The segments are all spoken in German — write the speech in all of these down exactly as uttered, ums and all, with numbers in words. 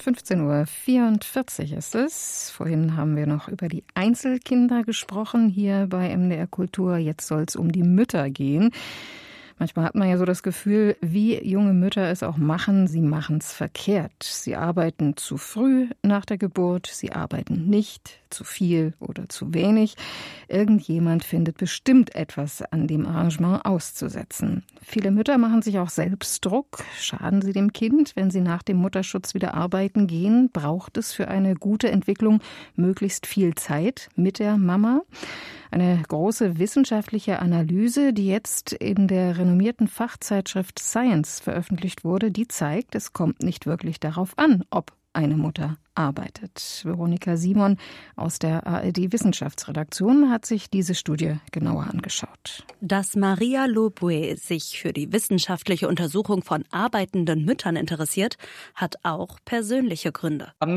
fünfzehn Uhr vierundvierzig ist es. Vorhin haben wir noch über die Einzelkinder gesprochen, hier bei M D R Kultur. Jetzt soll es um die Mütter gehen. Manchmal hat man ja so das Gefühl, wie junge Mütter es auch machen, sie machen es verkehrt. Sie arbeiten zu früh nach der Geburt, sie arbeiten nicht, zu viel oder zu wenig. Irgendjemand findet bestimmt etwas an dem Arrangement auszusetzen. Viele Mütter machen sich auch selbst Druck. Schaden sie dem Kind, wenn sie nach dem Mutterschutz wieder arbeiten gehen? Braucht es für eine gute Entwicklung möglichst viel Zeit mit der Mama? Eine große wissenschaftliche Analyse, die jetzt in der renommierten Fachzeitschrift Science veröffentlicht wurde, die zeigt, es kommt nicht wirklich darauf an, ob eine Mutter arbeitet. Veronika Simon aus der A R D-Wissenschaftsredaktion hat sich diese Studie genauer angeschaut. Dass Maria Lobue sich für die wissenschaftliche Untersuchung von arbeitenden Müttern interessiert, hat auch persönliche Gründe. Ich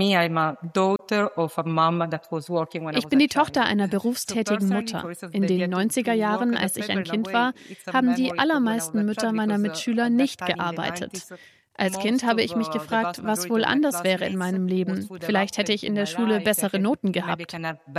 bin die Tochter einer berufstätigen Mutter. In den neunziger Jahren, als ich ein Kind war, haben die allermeisten Mütter meiner Mitschüler nicht gearbeitet. Als Kind habe ich mich gefragt, was wohl anders wäre in meinem Leben. Vielleicht hätte ich in der Schule bessere Noten gehabt.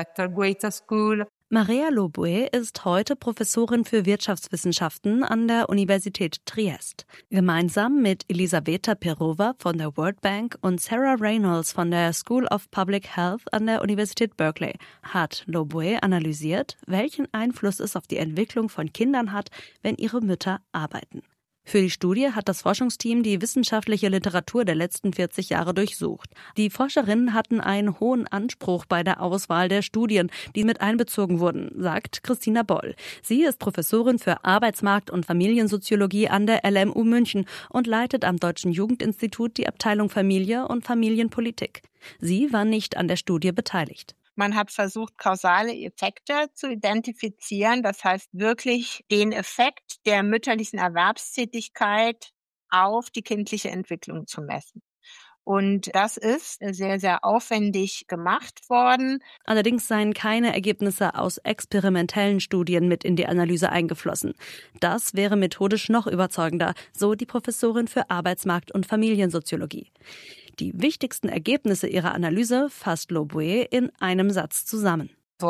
Maria Lobue ist heute Professorin für Wirtschaftswissenschaften an der Universität Triest. Gemeinsam mit Elisaveta Perova von der World Bank und Sarah Reynolds von der School of Public Health an der Universität Berkeley hat Lobue analysiert, welchen Einfluss es auf die Entwicklung von Kindern hat, wenn ihre Mütter arbeiten. Für die Studie hat das Forschungsteam die wissenschaftliche Literatur der letzten vierzig Jahre durchsucht. Die Forscherinnen hatten einen hohen Anspruch bei der Auswahl der Studien, die mit einbezogen wurden, sagt Christina Boll. Sie ist Professorin für Arbeitsmarkt- und Familiensoziologie an der L M U München und leitet am Deutschen Jugendinstitut die Abteilung Familie und Familienpolitik. Sie war nicht an der Studie beteiligt. Man hat versucht, kausale Effekte zu identifizieren, das heißt wirklich den Effekt der mütterlichen Erwerbstätigkeit auf die kindliche Entwicklung zu messen. Und das ist sehr, sehr aufwendig gemacht worden. Allerdings seien keine Ergebnisse aus experimentellen Studien mit in die Analyse eingeflossen. Das wäre methodisch noch überzeugender, so die Professorin für Arbeitsmarkt- und Familiensoziologie. Die wichtigsten Ergebnisse ihrer Analyse fasst Lobue in einem Satz zusammen.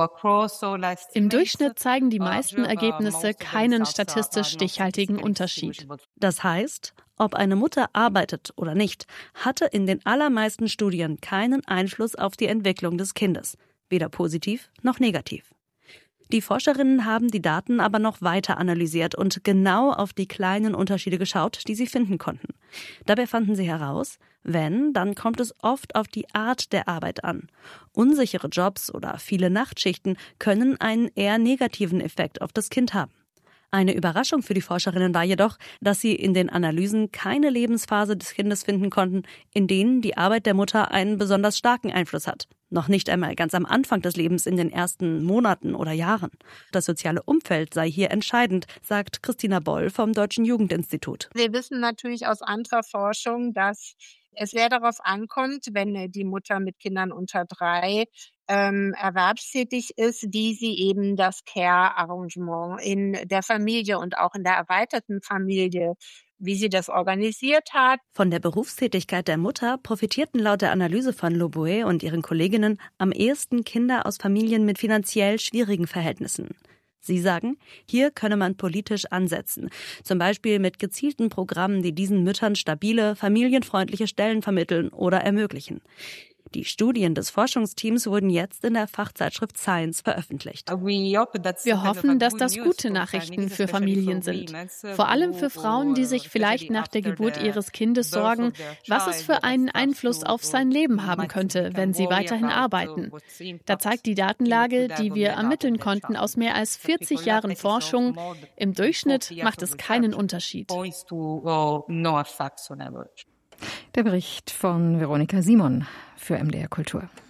Im Durchschnitt zeigen die meisten Ergebnisse keinen statistisch stichhaltigen Unterschied. Das heißt, ob eine Mutter arbeitet oder nicht, hatte in den allermeisten Studien keinen Einfluss auf die Entwicklung des Kindes, weder positiv noch negativ. Die Forscherinnen haben die Daten aber noch weiter analysiert und genau auf die kleinen Unterschiede geschaut, die sie finden konnten. Dabei fanden sie heraus, wenn, dann kommt es oft auf die Art der Arbeit an. Unsichere Jobs oder viele Nachtschichten können einen eher negativen Effekt auf das Kind haben. Eine Überraschung für die Forscherinnen war jedoch, dass sie in den Analysen keine Lebensphase des Kindes finden konnten, in denen die Arbeit der Mutter einen besonders starken Einfluss hat. Noch nicht einmal ganz am Anfang des Lebens in den ersten Monaten oder Jahren. Das soziale Umfeld sei hier entscheidend, sagt Christina Boll vom Deutschen Jugendinstitut. Wir wissen natürlich aus anderer Forschung, dass es sehr darauf ankommt, wenn die Mutter mit Kindern unter drei ähm, erwerbstätig ist, wie sie eben das Care-Arrangement in der Familie und auch in der erweiterten Familie, wie sie das organisiert hat. Von der Berufstätigkeit der Mutter profitierten laut der Analyse von Lobue und ihren Kolleginnen am ehesten Kinder aus Familien mit finanziell schwierigen Verhältnissen. Sie sagen, hier könne man politisch ansetzen, zum Beispiel mit gezielten Programmen, die diesen Müttern stabile, familienfreundliche Stellen vermitteln oder ermöglichen. Die Studien des Forschungsteams wurden jetzt in der Fachzeitschrift Science veröffentlicht. Wir hoffen, dass das gute Nachrichten für Familien sind. Vor allem für Frauen, die sich vielleicht nach der Geburt ihres Kindes sorgen, was es für einen Einfluss auf sein Leben haben könnte, wenn sie weiterhin arbeiten. Da zeigt die Datenlage, die wir ermitteln konnten aus mehr als vierzig Jahren Forschung, im Durchschnitt macht es keinen Unterschied. Der Bericht von Veronika Simon für M D R Kultur.